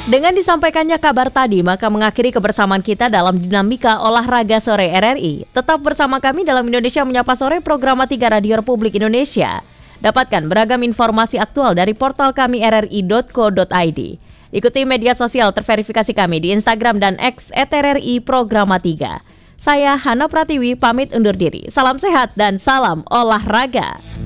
Dengan disampaikannya kabar tadi, maka mengakhiri kebersamaan kita dalam Dinamika Olahraga Sore RRI. Tetap bersama kami dalam Indonesia Menyapa Sore, program 3 Radio Republik Indonesia. Dapatkan beragam informasi aktual dari portal kami rri.co.id. Ikuti media sosial terverifikasi kami di Instagram dan X @RRI Programa 3. Saya Hana Pratiwi pamit undur diri. Salam sehat dan salam olahraga.